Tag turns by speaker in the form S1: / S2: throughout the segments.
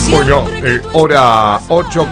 S1: Bueno, hora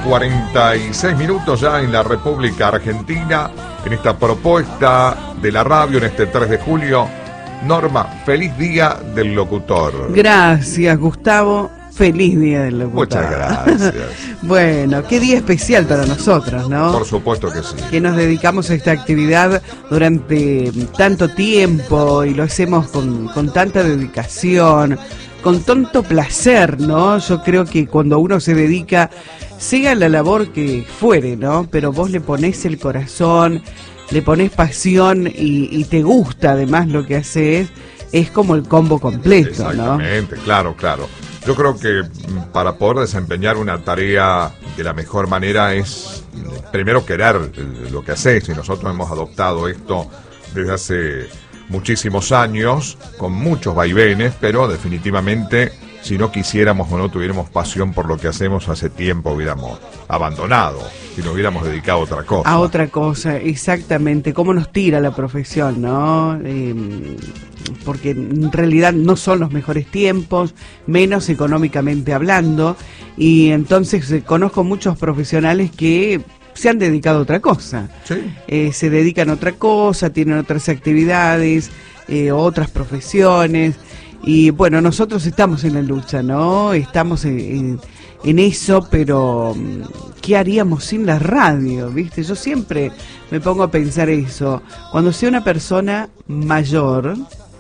S1: 8:46 ya en la República Argentina, en esta propuesta de la radio en este 3 de julio. Norma, feliz día del locutor.
S2: Gracias, Gustavo. Feliz día del locutor.
S1: Muchas gracias.
S2: Bueno, qué día especial para nosotros, ¿no?
S1: Por supuesto que sí.
S2: Que nos dedicamos a esta actividad durante tanto tiempo y lo hacemos con tanta dedicación, con tanto placer, ¿no? Yo creo que cuando uno se dedica, sea la labor que fuere, ¿no? Pero vos le ponés el corazón, le ponés pasión y te gusta además lo que haces, es como el combo completo, ¿no?
S1: Exactamente, claro. Yo creo que para poder desempeñar una tarea de la mejor manera es primero querer lo que haces, y nosotros hemos adoptado esto desde hace muchísimos años, con muchos vaivenes, pero definitivamente si no quisiéramos o no tuviéramos pasión por lo que hacemos, hace tiempo hubiéramos abandonado, si nos hubiéramos dedicado a otra cosa.
S2: A otra cosa, exactamente. Cómo nos tira la profesión, ¿no? Porque en realidad no son los mejores tiempos, menos económicamente hablando, y entonces conozco muchos profesionales que se han dedicado a otra cosa.
S1: Sí.
S2: Se dedican a otra cosa, tienen otras actividades, otras profesiones. Y bueno, nosotros estamos en la lucha, ¿no? Estamos en eso, pero ¿qué haríamos sin la radio? ¿Viste? Yo siempre me pongo a pensar eso. Cuando sea una persona mayor,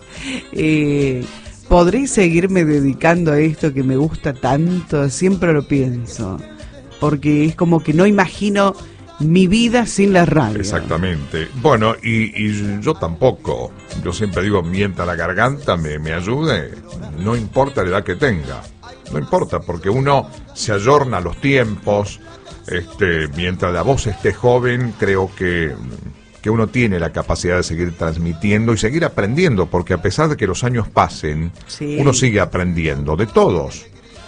S2: ¿podré seguirme dedicando a esto que me gusta tanto? Siempre lo pienso, porque es como que no imagino mi vida sin la radio.
S1: Exactamente. Bueno, y yo tampoco. Yo siempre digo, mientras la garganta me ayude, no importa la edad que tenga. No importa, porque uno se ayorna a los tiempos. Mientras la voz esté joven, creo que uno tiene la capacidad de seguir transmitiendo y seguir aprendiendo, porque a pesar de que los años pasen, sí, uno sigue aprendiendo, de todos.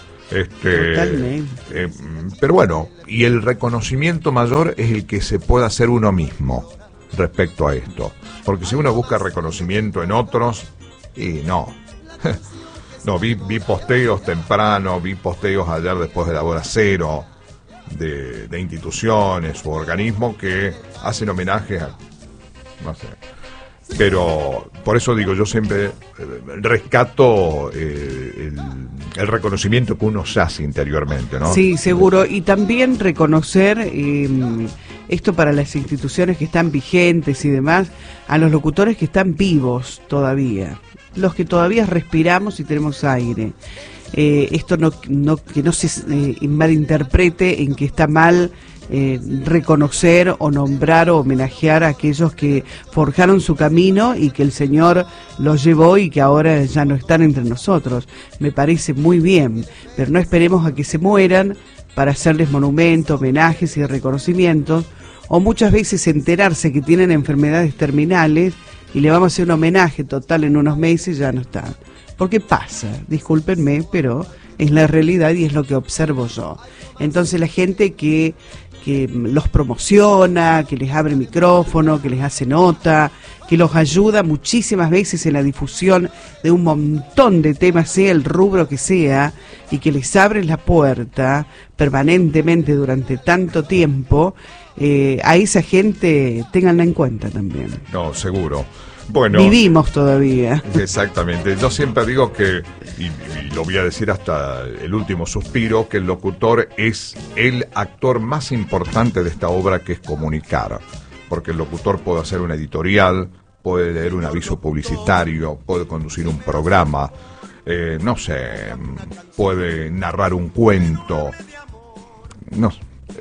S2: Totalmente.
S1: Pero bueno, y el reconocimiento mayor es el que se pueda hacer uno mismo respecto a esto, porque si uno busca reconocimiento en otros, y no vi posteos temprano, vi posteos ayer después de la hora cero de instituciones u organismos que hacen homenaje a, no sé, pero por eso digo, yo siempre rescato el reconocimiento que uno se hace interiormente, ¿no?
S2: Sí, seguro. Y también reconocer, esto para las instituciones que están vigentes y demás, a los locutores que están vivos todavía, los que todavía respiramos y tenemos aire. Esto que no se malinterprete en que está mal reconocer o nombrar o homenajear a aquellos que forjaron su camino y que el Señor los llevó y que ahora ya no están entre nosotros. Me parece muy bien, pero no esperemos a que se mueran para hacerles monumentos, homenajes y reconocimientos, o muchas veces enterarse que tienen enfermedades terminales y le vamos a hacer un homenaje total en unos meses y ya no están. Porque pasa, discúlpenme, pero es la realidad y es lo que observo yo. Entonces la gente que los promociona, que les abre micrófono, que les hace nota, que los ayuda muchísimas veces en la difusión de un montón de temas, sea el rubro que sea, y que les abre la puerta permanentemente durante tanto tiempo, a esa gente ténganla en cuenta también.
S1: No, seguro. Bueno,
S2: vivimos todavía.
S1: Exactamente. Yo siempre digo que, y lo voy a decir hasta el último suspiro, que el locutor es el actor más importante de esta obra, que es comunicar. Porque el locutor puede hacer una editorial, puede leer un aviso publicitario, puede conducir un programa, no sé, puede narrar un cuento, no sé.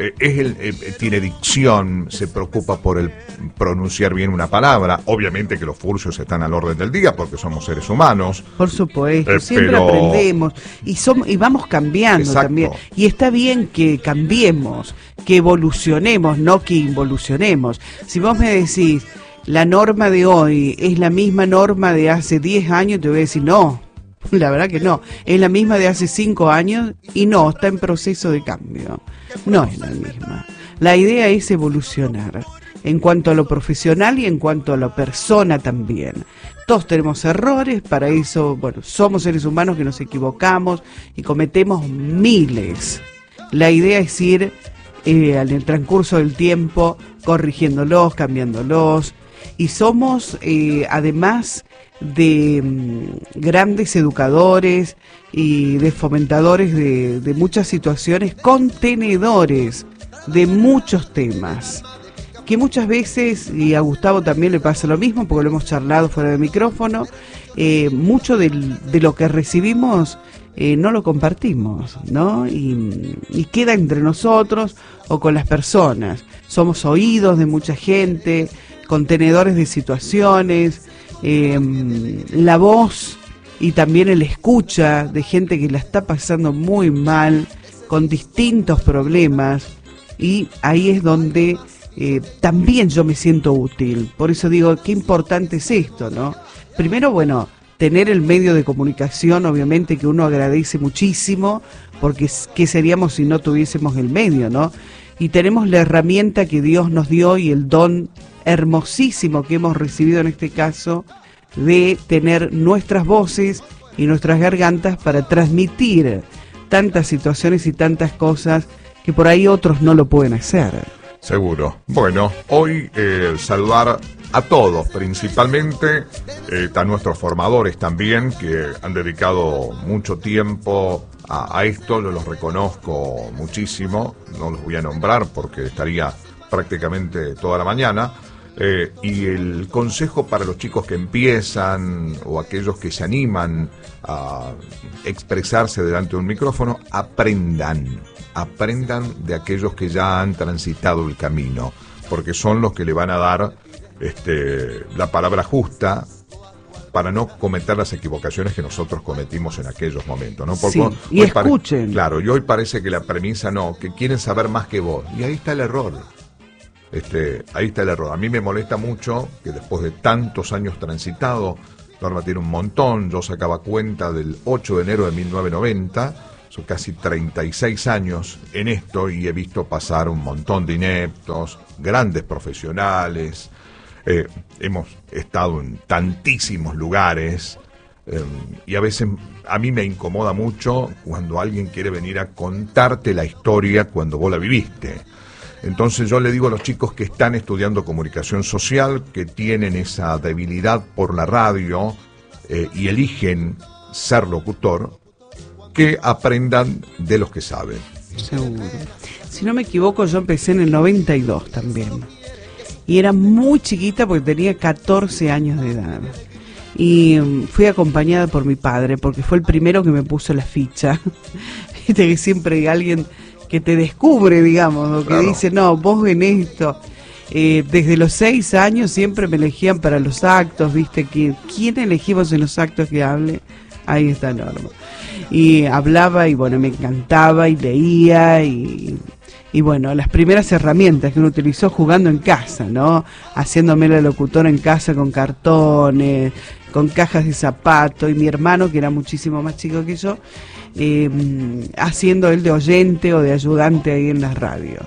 S1: Tiene dicción, se preocupa por el pronunciar bien una palabra. Obviamente que los furcios están al orden del día porque somos seres humanos.
S2: Por supuesto, siempre aprendemos y vamos cambiando. Exacto. También. Y está bien que cambiemos, que evolucionemos, no que involucionemos. Si vos me decís, la norma de hoy es la misma norma de hace 10 años, te voy a decir no. La verdad que no, es la misma de hace 5 años y no, está en proceso de cambio. No es la misma. La idea es evolucionar en cuanto a lo profesional y en cuanto a la persona también. Todos tenemos errores, para eso, bueno, somos seres humanos que nos equivocamos y cometemos miles. La idea es ir en el transcurso del tiempo corrigiéndolos, cambiándolos, y somos además de grandes educadores y de fomentadores de muchas situaciones, contenedores de muchos temas, que muchas veces, y a Gustavo también le pasa lo mismo, porque lo hemos charlado fuera de micrófono, mucho de lo que recibimos no lo compartimos, ¿no? Y queda entre nosotros o con las personas. Somos oídos de mucha gente, contenedores de situaciones, la voz y también el escucha de gente que la está pasando muy mal, con distintos problemas, y ahí es donde también yo me siento útil. Por eso digo, qué importante es esto, ¿no? Primero, bueno, tener el medio de comunicación, obviamente que uno agradece muchísimo, porque ¿qué seríamos si no tuviésemos el medio, no? Y tenemos la herramienta que Dios nos dio y el don hermosísimo que hemos recibido en este caso, de tener nuestras voces y nuestras gargantas para transmitir tantas situaciones y tantas cosas que por ahí otros no lo pueden hacer.
S1: Seguro. Bueno, hoy saludar a todos, principalmente a nuestros formadores también, que han dedicado mucho tiempo a esto. Yo los reconozco muchísimo, no los voy a nombrar porque estaría prácticamente toda la mañana. Y el consejo para los chicos que empiezan o aquellos que se animan a expresarse delante de un micrófono: aprendan de aquellos que ya han transitado el camino, porque son los que le van a dar la palabra justa para no cometer las equivocaciones que nosotros cometimos en aquellos momentos, ¿no? Porque
S2: sí, y escuchen.
S1: Claro, y hoy parece que la premisa que quieren saber más que vos, y ahí está el error. Ahí está el error. A mí me molesta mucho que después de tantos años transitados, Norma tiene un montón, yo sacaba cuenta del 8 de enero de 1990, son casi 36 años en esto y he visto pasar un montón de ineptos, grandes profesionales, hemos estado en tantísimos lugares, y a veces a mí me incomoda mucho cuando alguien quiere venir a contarte la historia cuando vos la viviste. Entonces yo le digo a los chicos que están estudiando comunicación social, que tienen esa debilidad por la radio y eligen ser locutor, que aprendan de los que saben.
S2: Seguro. Si no me equivoco, yo empecé en el 92 también. Y era muy chiquita porque tenía 14 años de edad. Y fui acompañada por mi padre, porque fue el primero que me puso la ficha. Viste que siempre hay alguien que te descubre, digamos, o que claro, dice, no, vos en esto. Desde los 6 años siempre me elegían para los actos, ¿viste? ¿Quién elegimos en los actos que hable? Ahí está Norma. Y hablaba y bueno, me encantaba y leía y bueno, las primeras herramientas que uno utilizó jugando en casa, ¿no? Haciéndome la locutora en casa con cartones, con cajas de zapatos, y mi hermano, que era muchísimo más chico que yo, haciendo él de oyente o de ayudante ahí en la radio.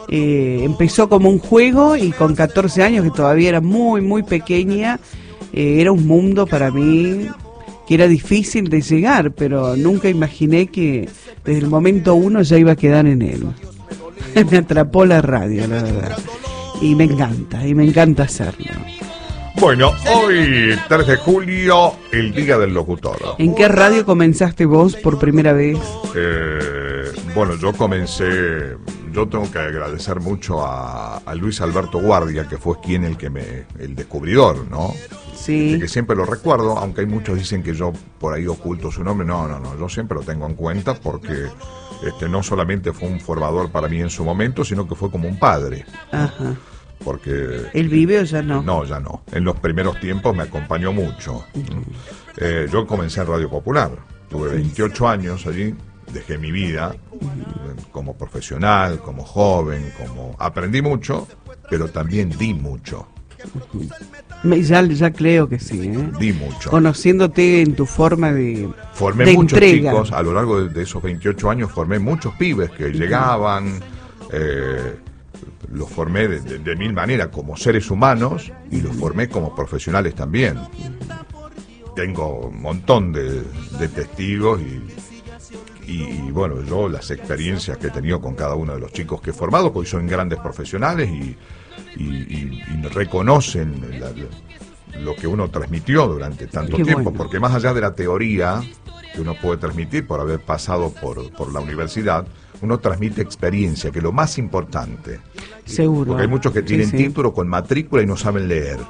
S2: Empezó como un juego y con 14 años, que todavía era muy, muy pequeña, era un mundo para mí que era difícil de llegar, pero nunca imaginé que desde el momento uno ya iba a quedar en él. Me atrapó la radio, la verdad. Y me encanta hacerlo.
S1: Bueno, hoy, 3 de julio, el Día del Locutor.
S2: ¿En qué radio comenzaste vos por primera vez?
S1: Bueno, yo tengo que agradecer mucho a Luis Alberto Guardia, que fue el descubridor, ¿no?
S2: Sí.
S1: Que siempre lo recuerdo, aunque hay muchos dicen que yo por ahí oculto su nombre. No, yo siempre lo tengo en cuenta porque no solamente fue un formador para mí en su momento, sino que fue como un padre.
S2: Ajá.
S1: Porque
S2: ¿él vive o ya no?
S1: No, ya no. En los primeros tiempos me acompañó mucho. Yo comencé en Radio Popular. Tuve 28 años allí. Dejé mi vida como profesional, como joven, aprendí mucho, pero también di mucho.
S2: Ya creo que sí, ¿eh?
S1: Di mucho.
S2: Conociéndote en tu forma de
S1: formé muchos
S2: entrega.
S1: Chicos, a lo largo de esos 28 años formé muchos pibes que llegaban, los formé de mil maneras, como seres humanos, y los formé como profesionales también. Tengo un montón de testigos y bueno, yo las experiencias que he tenido con cada uno de los chicos que he formado, porque son grandes profesionales y reconocen lo que uno transmitió durante tanto tiempo, bueno. Porque más allá de la teoría que uno puede transmitir por haber pasado por la universidad, uno transmite experiencia, que es lo más importante.
S2: Seguro.
S1: Porque hay muchos que tienen título con matrícula y no saben leer.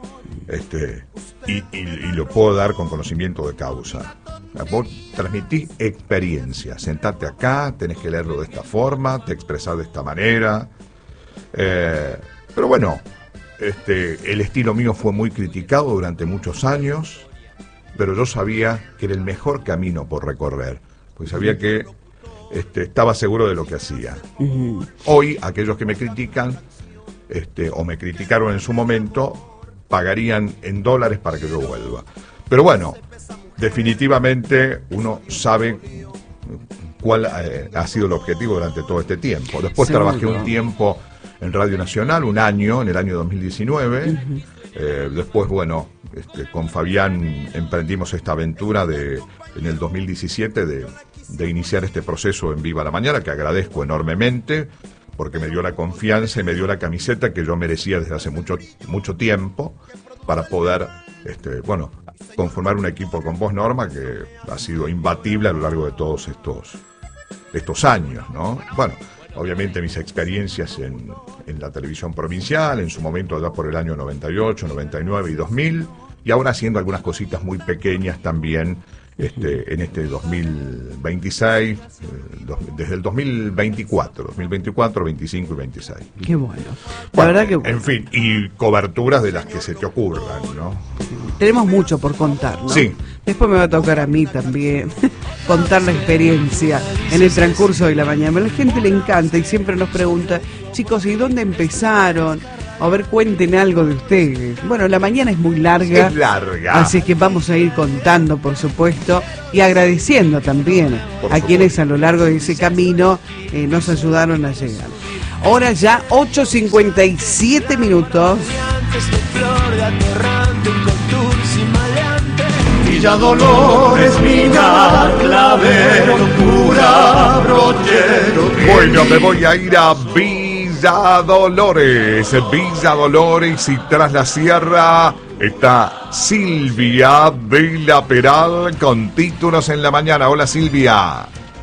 S1: Y lo puedo dar con conocimiento de causa. Vos transmitís experiencia. Sentate acá, tenés que leerlo de esta forma, te expresás de esta manera. Pero bueno, el estilo mío fue muy criticado durante muchos años, pero yo sabía que era el mejor camino por recorrer, porque sabía que estaba seguro de lo que hacía. Uh-huh. Hoy, aquellos que me critican, o me criticaron en su momento, pagarían en dólares para que yo vuelva. Pero bueno, definitivamente uno sabe cuál ha sido el objetivo durante todo este tiempo. Después trabajé un tiempo en Radio Nacional, un año, en el año 2019. Uh-huh. Después, bueno, con Fabián emprendimos esta aventura en el 2017 de iniciar este proceso en Viva la Mañana, que agradezco enormemente, porque me dio la confianza y me dio la camiseta que yo merecía desde hace mucho tiempo para poder, bueno, conformar un equipo con vos, Norma, que ha sido imbatible a lo largo de todos estos años, ¿no? Bueno, obviamente mis experiencias en la televisión provincial, en su momento allá por el año 98, 99 y 2000, y ahora haciendo algunas cositas muy pequeñas también, en este 2026, desde el 2024, 25 y 26.
S2: Qué bueno.
S1: La verdad que en fin, y coberturas de las que se te ocurran, ¿no?
S2: Tenemos mucho por contar, ¿no?
S1: Sí.
S2: Después me va a tocar a mí también contar la experiencia en el transcurso de la mañana. A la gente le encanta y siempre nos pregunta, chicos, ¿y dónde empezaron? A ver, cuenten algo de ustedes. Bueno, la mañana es muy larga.
S1: Es larga.
S2: Así que vamos a ir contando, por supuesto, y agradeciendo también a quienes a lo largo de ese camino nos ayudaron a llegar. Ahora ya 8:57 minutos.
S3: Villa Dolores, mina, clavero, cura, brochero.
S1: Bueno, me voy a ir a Villa Dolores, y tras la sierra está Silvia de la Peral con títulos en la mañana. Hola, Silvia.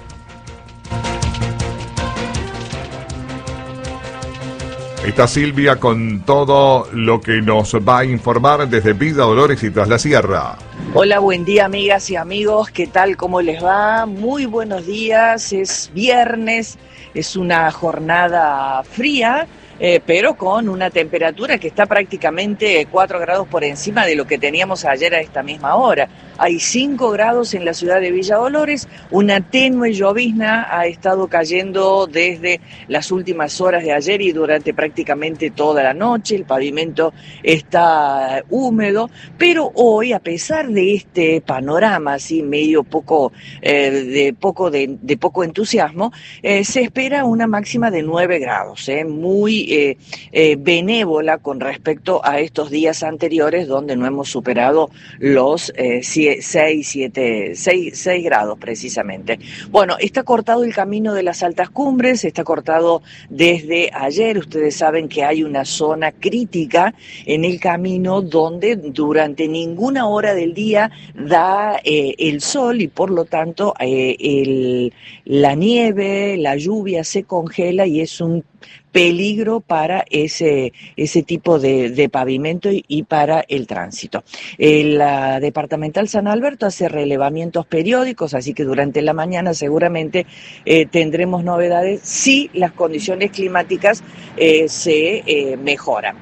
S1: Está Silvia con todo lo que nos va a informar desde Villa Dolores y tras la sierra.
S4: Hola, buen día, amigas y amigos, ¿qué tal? ¿Cómo les va? Muy buenos días, es viernes, es una jornada fría, pero con una temperatura que está prácticamente 4 grados por encima de lo que teníamos ayer a esta misma hora. Hay 5 grados en la ciudad de Villa Dolores, una tenue llovizna ha estado cayendo desde las últimas horas de ayer y durante prácticamente toda la noche. El pavimento está húmedo, pero hoy, a pesar de este panorama así medio poco de poco entusiasmo, se espera una máxima de 9 grados, muy benévola con respecto a estos días anteriores donde no hemos superado los 6 grados precisamente. Bueno, está cortado el camino de las altas cumbres, está cortado desde ayer. Ustedes saben que hay una zona crítica en el camino donde durante ninguna hora del día da el sol y por lo tanto la nieve, la lluvia se congela y es un peligro para ese tipo de pavimento y para el tránsito. La departamental San Alberto hace relevamientos periódicos, así que durante la mañana seguramente tendremos novedades si las condiciones climáticas se mejoran.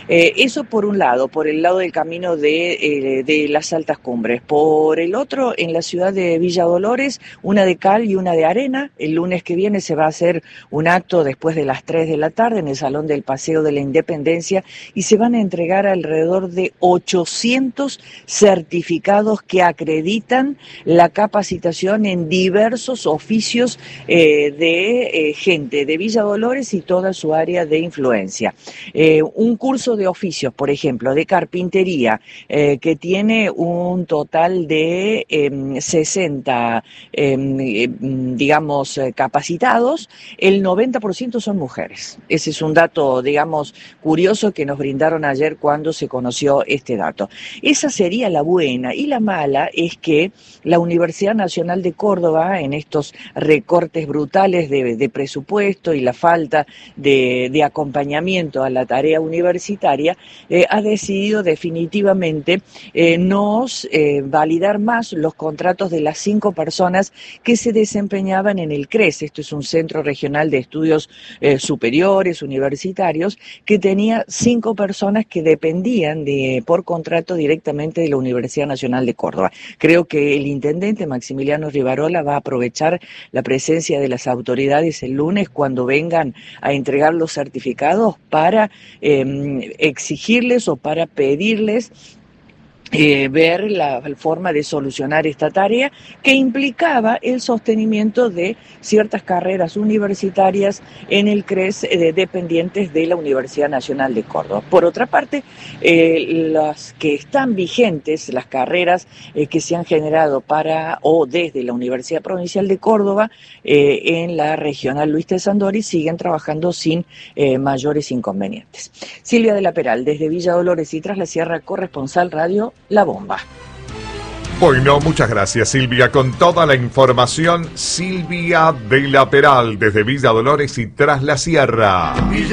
S4: Eso por un lado, por el lado del camino de las altas cumbres. Por el otro, en la ciudad de Villa Dolores, una de cal y una de arena. El lunes que viene se va a hacer un acto después de las 3 de la tarde en el Salón del Paseo de la Independencia y se van a entregar alrededor de 800 certificados que acreditan la capacitación en diversos oficios de gente de Villa Dolores y toda su área de influencia. Un curso de oficios, por ejemplo, de carpintería, que tiene un total de 60, capacitados, el 90% son mujeres. Ese es un dato, curioso que nos brindaron ayer cuando se conoció este dato. Esa sería la buena, y la mala es que la Universidad Nacional de Córdoba, en estos recortes brutales de presupuesto y la falta de acompañamiento a la tarea universitaria, ha decidido definitivamente no validar más los contratos de las 5 personas que se desempeñaban en el CRES. Esto es un Centro Regional de Estudios Superiores, Universitarios, que tenía 5 personas que dependían por contrato directamente de la Universidad Nacional de Córdoba. Creo que el intendente Maximiliano Rivarola va a aprovechar la presencia de las autoridades el lunes cuando vengan a entregar los certificados para exigirles o para pedirles ver la forma de solucionar esta tarea que implicaba el sostenimiento de ciertas carreras universitarias en el CRES dependientes de la Universidad Nacional de Córdoba. Por otra parte, las que están vigentes, las carreras que se han generado para o desde la Universidad Provincial de Córdoba en la regional Luis de Sandori siguen trabajando sin mayores inconvenientes. Silvia de la Peral, desde Villa Dolores y Tras la Sierra, corresponsal Radio La Bomba.
S1: Bueno, muchas gracias, Silvia. Con toda la información, Silvia de la Peral, desde Villa Dolores y Tras la Sierra.